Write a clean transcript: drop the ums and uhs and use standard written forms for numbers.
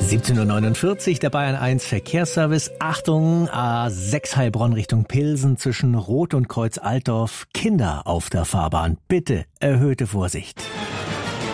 17:49 Uhr, der Bayern 1 Verkehrsservice. Achtung, A6 Heilbronn Richtung Pilsen zwischen Roth und Kreuz Altdorf. Kinder auf der Fahrbahn. Bitte erhöhte Vorsicht.